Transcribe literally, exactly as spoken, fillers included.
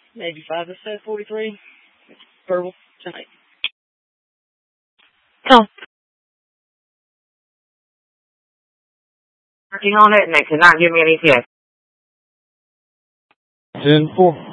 Maybe five to set forty-three. Verbal tonight. No. Working on it, and they cannot give me an E T A. ten four.